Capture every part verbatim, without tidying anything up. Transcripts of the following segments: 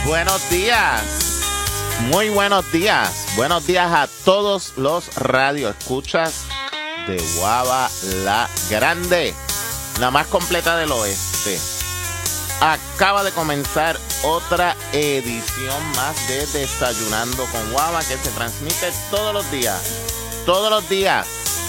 Buenos días, muy buenos días, buenos días a todos los radioescuchas de Guava la Grande, la más completa del oeste. Acaba de comenzar otra edición más de Desayunando con Guava, que se transmite todos los días, todos los días,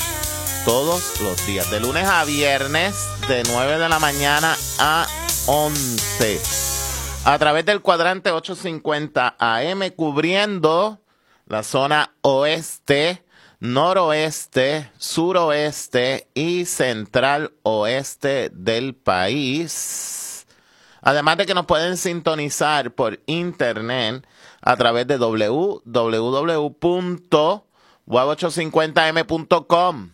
todos los días, de lunes a viernes, de nueve de la mañana a once. A través del cuadrante ochocientos cincuenta A M, cubriendo la zona oeste, noroeste, suroeste y central oeste del país. Además de que nos pueden sintonizar por internet a través de doble u doble u doble u punto guava ochocientos cincuenta eme punto com.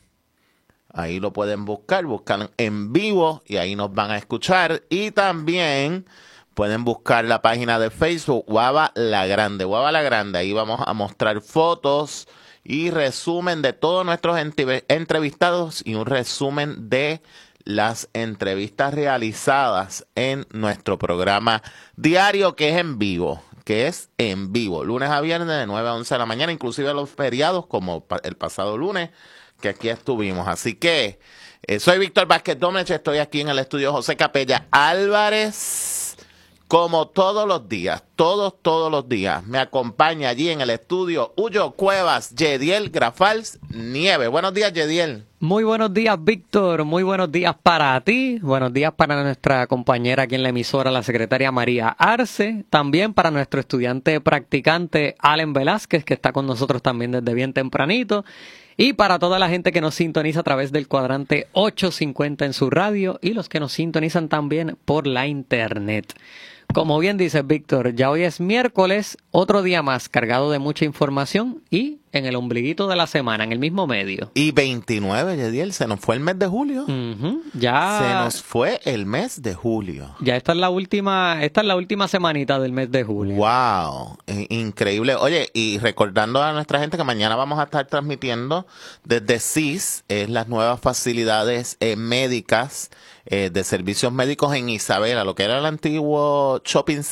Ahí lo pueden buscar, buscan en vivo y ahí nos van a escuchar. Y también pueden buscar la página de Facebook, Guava la Grande. Guava la Grande, ahí vamos a mostrar fotos y resumen de todos nuestros entrevistados y un resumen de las entrevistas realizadas en nuestro programa diario, que es en vivo, que es en vivo, lunes a viernes de nueve a once de la mañana, inclusive los feriados, como el pasado lunes, que aquí estuvimos. Así que eh, soy Víctor Vázquez Domech, estoy aquí en el estudio José Capella Álvarez. Como todos los días, todos, todos los días, me acompaña allí en el estudio Huyo Cuevas, Yediel Grafals Nieves. Buenos días, Yediel. Muy buenos días, Víctor. Muy buenos días para ti. Buenos días para nuestra compañera aquí en la emisora, la secretaria María Arce. También para nuestro estudiante practicante, Allen Velázquez, que está con nosotros también desde bien tempranito. Y para toda la gente que nos sintoniza a través del cuadrante ochocientos cincuenta en su radio y los que nos sintonizan también por la internet. Como bien dice Víctor, ya hoy es miércoles, otro día más cargado de mucha información y en el ombliguito de la semana, en el mismo medio. Y veintinueve, Yediel, se nos fue el mes de julio. Uh-huh, ya se nos fue el mes de julio. Ya esta es la última, esta es la última semanita del mes de julio. Wow, increíble. Oye, y recordando a nuestra gente que mañana vamos a estar transmitiendo desde S I S, es las nuevas facilidades eh, médicas, eh, de servicios médicos en Isabela, lo que era el antiguo shopping